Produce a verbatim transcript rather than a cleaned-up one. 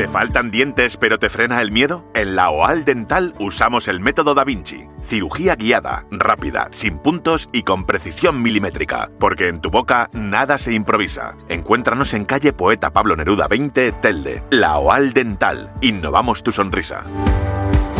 ¿Te faltan dientes pero te frena el miedo? En la OAL Dental usamos el método Da Vinci. Cirugía guiada, rápida, sin puntos y con precisión milimétrica. Porque en tu boca nada se improvisa. Encuéntranos en calle Poeta Pablo Neruda veinte, Telde. La OAL Dental. Innovamos tu sonrisa.